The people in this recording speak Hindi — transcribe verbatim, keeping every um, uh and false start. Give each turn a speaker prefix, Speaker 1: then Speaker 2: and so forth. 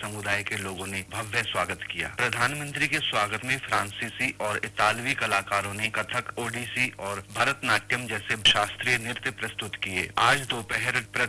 Speaker 1: समुदाय के लोगों ने भव्य स्वागत किया। प्रधानमंत्री के स्वागत में फ्रांसीसी और इतालवी कलाकारों ने कथक, ओडिसी और भरतनाट्यम जैसे शास्त्रीय नृत्य प्रस्तुत किए। आज दोपहर